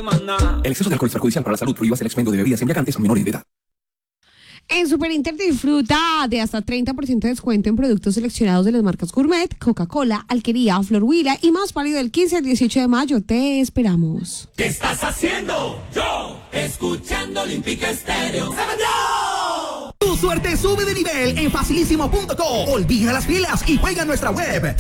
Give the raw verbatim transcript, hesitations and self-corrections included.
hay más nada. El exceso de alcohol es perjudicial para la salud. Prohíbas el expendio de bebidas embriagantes a menores de edad. En Super Inter disfruta de hasta treinta por ciento de descuento en productos seleccionados de las marcas Gourmet, Coca-Cola, Alquería, Flor Huila y más válido del quince al dieciocho de mayo. Te esperamos. ¿Qué estás haciendo? Yo, escuchando Olímpica Estéreo. Tu suerte sube de nivel en facilísimo punto com. Olvida las filas y juega en nuestra web.